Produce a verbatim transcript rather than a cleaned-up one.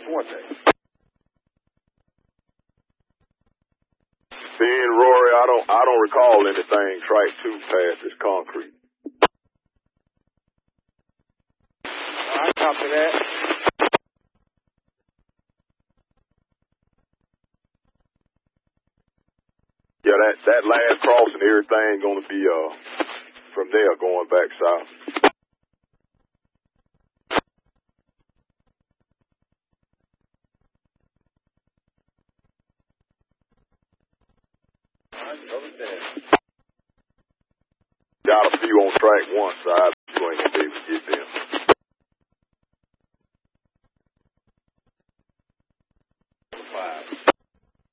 Fuente. Seeing Rory, I don't, I don't recall anything track two past this concrete. All right, copy that. Yeah, that, that last crossing, everything gonna be, uh, from there going back south. All right, over there. Got a few on track one side.